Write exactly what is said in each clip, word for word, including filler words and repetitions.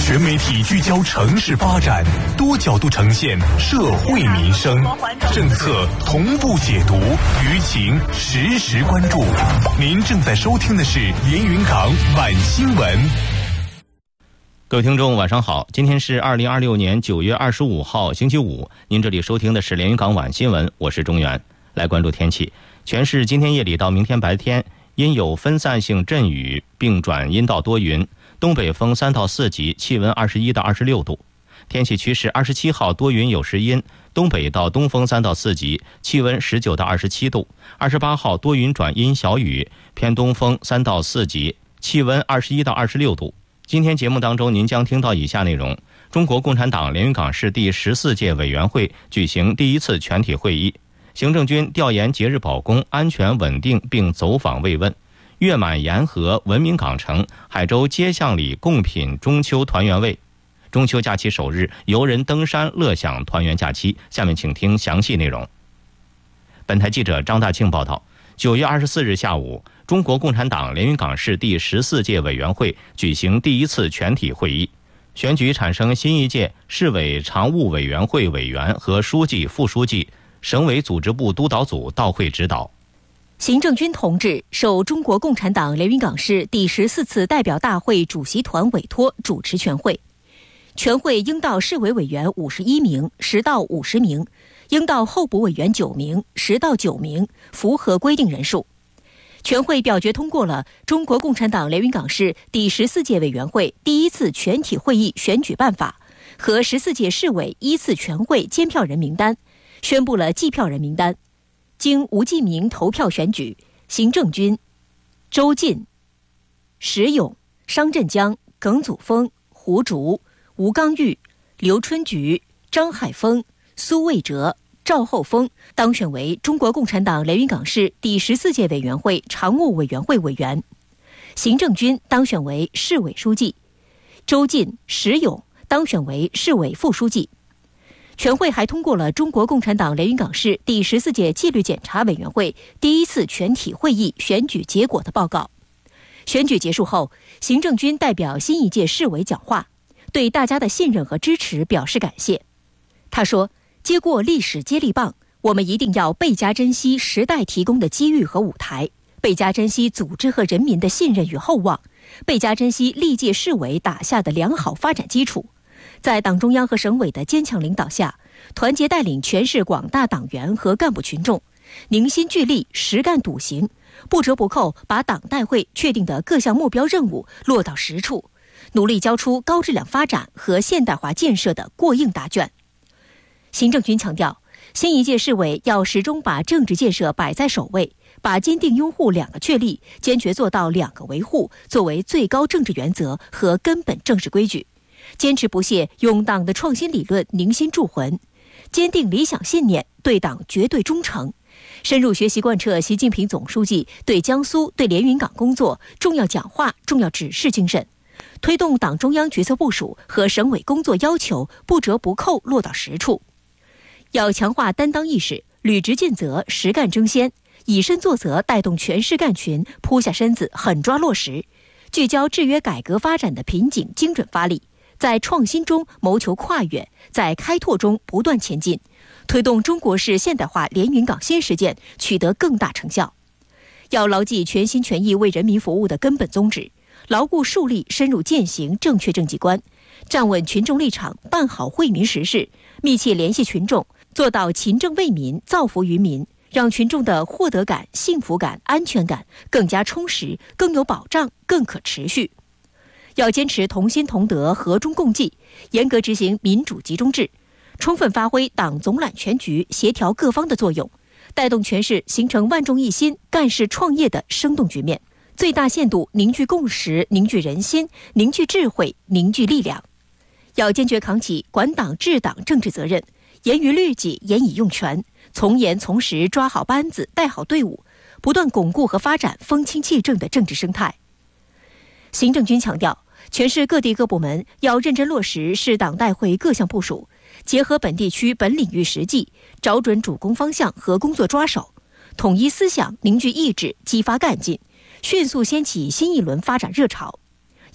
全媒体聚焦城市发展，多角度呈现社会民生，政策同步解读，舆情实时关注。您正在收听的是连云港晚新闻。 各位听众晚上好，今天是二零二六年九月二十五号星期五，您这里收听的是连云港晚新闻，我是中原。来关注天气，全市今天夜里到明天白天阴有分散性阵雨，并转阴到多云，东北风三到四级，气温二十一到二十六度。天气趋势，二十七号多云有时阴，东北到东风三到四级，气温十九到二十七度。二十八号多云转阴小雨，偏东风三到四级，气温二十一到二十六度。今天节目当中，您将听到以下内容：中国共产党连云港市第十四届委员会举行第一次全体会议，行政军调研节日保供安全稳定并走访慰问，月满沿河文明港城，海州街巷里共品中秋团圆味。中秋假期首日，游人登山乐享团圆假期。下面请听详细内容。本台记者张大庆报道，九月二十四日下午，中国共产党连云港市第十四届委员会举行第一次全体会议，选举产生新一届市委常务委员会委员和书记、副书记，省委组织部督导组到会指导。 行政军同志受中国共产党连云港市第十四次代表大会主席团委托主持全会。全会应到市委委员五十一名，实到五十名，应到候补委员九名，实到九名，符合规定人数。全会表决通过了中国共产党连云港市第十四届委员会第一次全体会议选举办法和十四届市委依次全会监票人名单，宣布了计票人名单。经无记名投票选举，行政军周进、石勇、商振江、耿祖峰、胡竹、吴刚玉、刘春菊、张海峰、苏卫哲、赵厚峰当选为中国共产党连云港市第十四届委员会常务委员会委员。行政军当选为市委书记，周进、石勇当选为市委副书记。全会还通过了中国共产党连云港市第十四届纪律检查委员会第一次全体会议选举结果的报告。选举结束后，行政军代表新一届市委讲话，对大家的信任和支持表示感谢。他说，接过历史接力棒，我们一定要倍加珍惜时代提供的机遇和舞台，倍加珍惜组织和人民的信任与厚望，倍加珍惜历届市委打下的良好发展基础。在党中央和省委的坚强领导下，团结带领全市广大党员和干部群众，凝心聚力，实干笃行，不折不扣把党代会确定的各项目标任务落到实处，努力交出高质量发展和现代化建设的过硬答卷。行政军强调，新一届市委要始终把政治建设摆在首位，把坚定拥护两个确立，坚决做到两个维护作为最高政治原则和根本政治规矩，坚持不懈用党的创新理论凝心铸魂，坚定理想信念，对党绝对忠诚，深入学习贯彻习近平总书记对江苏、对连云港工作重要讲话、重要指示精神，推动党中央决策部署和省委工作要求不折不扣落到实处。要强化担当意识，履职尽责，实干争先，以身作则，带动全市干群扑下身子，狠抓落实，聚焦制约改革发展的瓶颈，精准发力，在创新中谋求跨越，在开拓中不断前进，推动中国式现代化连云港新实践取得更大成效。要牢记全心全意为人民服务的根本宗旨，牢固树立深入践行正确政绩观，站稳群众立场，办好惠民实事，密切联系群众，做到勤政为民、造福于民，让群众的获得感、幸福感、安全感更加充实、更有保障、更可持续。要坚持同心同德、和衷共济，严格执行民主集中制，充分发挥党总揽全局、协调各方的作用，带动全市形成万众一心、干事创业的生动局面，最大限度凝聚共识、凝聚人心、凝聚智慧、凝聚力量。要坚决扛起管党治党政治责任，严于律己，严以用权，从严从实抓好班子，带好队伍，不断巩固和发展风清气正的政治生态。行政军强调，全市各地各部门要认真落实市党代会各项部署，结合本地区本领域实际，找准主攻方向和工作抓手，统一思想，凝聚意志，激发干劲，迅速掀起新一轮发展热潮。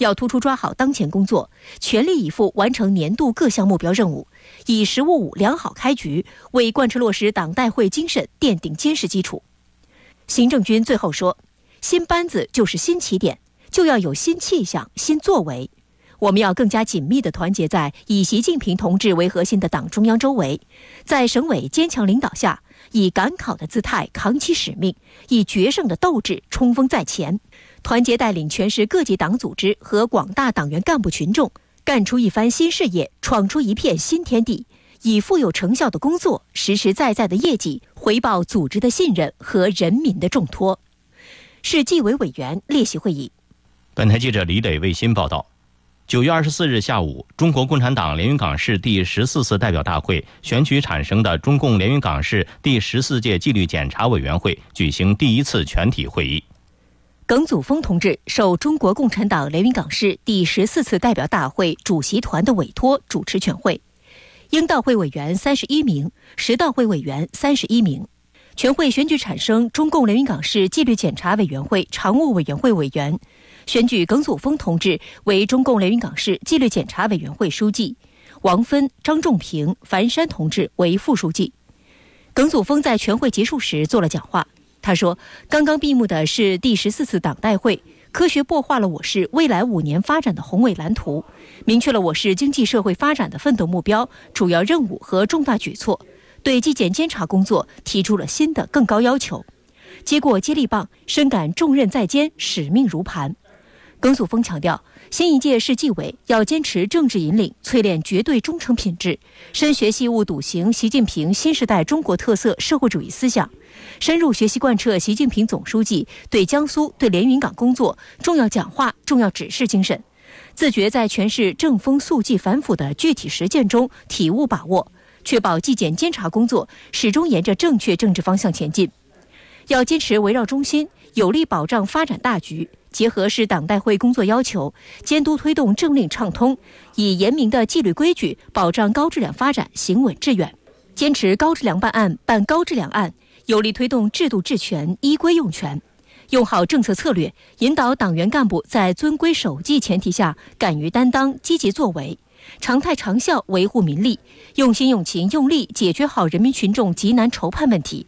要突出抓好当前工作，全力以赴完成年度各项目标任务，以“十五五”良好开局，为贯彻落实党代会精神奠定坚实基础。行政军最后说，新班子就是新起点，就要有新气象、新作为。我们要更加紧密地团结在以习近平同志为核心的党中央周围，在省委坚强领导下，以赶考的姿态扛起使命，以决胜的斗志冲锋在前，团结带领全市各级党组织和广大党员干部群众，干出一番新事业，闯出一片新天地，以富有成效的工作、实实在在的业绩回报组织的信任和人民的重托。市纪委委员列席会议。 本台记者李磊为新报道。九月二十四日下午，中国共产党连云港市第十四次代表大会选举产生的中共连云港市第十四届纪律检查委员会举行第一次全体会议。 耿祖峰同志受中国共产党连云港市第十四次代表大会主席团的委托主持全会，应道会委员三十一名，实道会委员三十一名。全会选举产生中共连云港市纪律检查委员会常务委员会委员，选举耿祖峰同志为中共连云港市纪律检查委员会书记，王芬、张仲平、樊山同志为副书记。耿祖峰在全会结束时做了讲话，他说，刚刚闭幕的是第十四次党代会，科学擘画了我市未来五年发展的宏伟蓝图，明确了我市经济社会发展的奋斗目标、主要任务和重大举措，对纪检监察工作提出了新的更高要求。接过接力棒，深感重任在肩，使命如磐。耿祖峰强调，新一届市纪委要坚持政治引领，淬炼绝对忠诚品质，深学习悟笃行习近平新时代中国特色社会主义思想，深入学习贯彻习近平总书记对江苏、对连云港工作重要讲话、重要指示精神，自觉在全市正风肃纪反腐的具体实践中体悟把握，确保纪检监察工作始终沿着正确政治方向前进。要坚持围绕中心，有力保障发展大局，结合市党代会工作要求，监督推动政令畅通，以严明的纪律规矩保障高质量发展行稳致远，坚持高质量办案办高质量案，有力推动制度治权依规用权，用好政策策略，引导党员干部在遵规守纪前提下敢于担当、积极作为，常态长效维护民利，用心用情用力解决好人民群众急难愁盼问题，